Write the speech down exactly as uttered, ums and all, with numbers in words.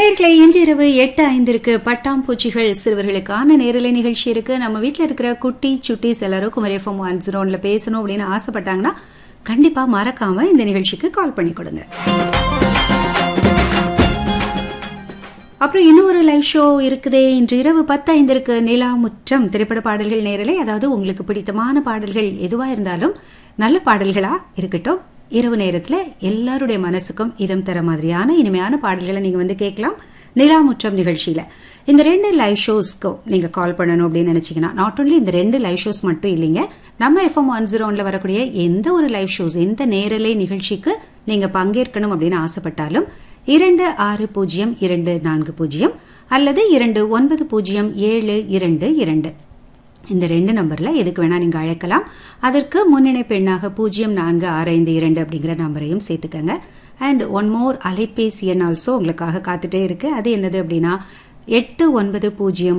நேயர்களே, இன்று இரவு எட்டு ஐந்திற்கு பட்டாம்பூச்சிகள் சிறுவர்களுக்கான நேரலை நிகழ்ச்சி இருக்கு. நம்ம வீட்டில் இருக்கிற குட்டி சுட்டிஸ் எல்லாரும் குமரி எஃப்எம் ஒன் ஜீரோ ஒன்ல பேசணும் அப்படின்னு ஆசைப்பட்டாங்கன்னா கண்டிப்பா மறக்காம இந்த நிகழ்ச்சிக்கு கால் பண்ணி கொடுங்க. அப்புறம் இன்னொரு லைவ் ஷோ இருக்குதே. இன்று இரவு பத்து ஐந்திற்கு நிலாமுற்றம் திரைப்பட பாடல்கள் நேரலை. அதாவது உங்களுக்கு பிடித்தமான பாடல்கள் எதுவா இருந்தாலும் நல்ல பாடல்களா இருக்கட்டும். இரவு நேரத்துல எல்லாருடைய மனசுக்கும் இதம் தர மாதிரியான இனிமையான பாடல்களை நீங்க வந்து கேட்கலாம் நிலாமுற்றம் நிகழ்ச்சியில. இந்த ரெண்டு லைவ் ஷோஸ்க்கும் நீங்க கால் பண்ணணும் அப்படின்னு நினைச்சீங்கன்னா, நாட் ஓன்லி இந்த ரெண்டு லைவ் ஷோஸ் மட்டும் இல்லைங்க, நம்ம எஃப்எம் ஒன் ஜீரோ ஒன்ல வரக்கூடிய எந்த ஒரு லைவ் ஷோஸ், எந்த நேரலை நிகழ்ச்சிக்கு நீங்க பங்கேற்கணும் அப்படின்னு ஆசைப்பட்டாலும் இரண்டு ஆறு பூஜ்ஜியம் இரண்டு நான்கு பூஜ்ஜியம் அல்லது இரண்டு ஒன்பது பூஜ்ஜியம் ஏழு இரண்டு இரண்டு இந்த ரெண்டு நம்பர்ல எதுக்கு வேணா நீங்க அழைக்கலாம். அதற்கு முன்னிணைப்பு எண்ணாக பூஜ்ஜியம் நான்கு ஆறு ஐந்து இரண்டு அப்படிங்கிற நம்பரையும் சேர்த்துக்கங்க. அண்ட் ஒன் மோர் அலைபேசி எண் ஆல்சோ உங்களுக்காக காத்துட்டே இருக்கு. அது என்னது அப்படின்னா எட்டு ஒன்பது பூஜ்ஜியம்